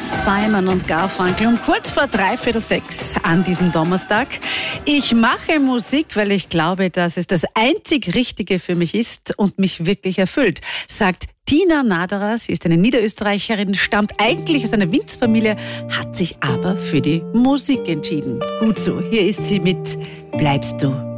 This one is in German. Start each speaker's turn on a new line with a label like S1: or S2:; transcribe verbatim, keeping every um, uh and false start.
S1: Simon und Garfunkel um kurz vor dreiviertel sechs an diesem Donnerstag. Ich mache Musik, weil ich glaube, dass es das einzig Richtige für mich ist und mich wirklich erfüllt, sagt Tina Naderer. Sie ist eine Niederösterreicherin, stammt eigentlich aus einer Winzerfamilie, hat sich aber für die Musik entschieden. Gut so, hier ist sie mit Bleibst du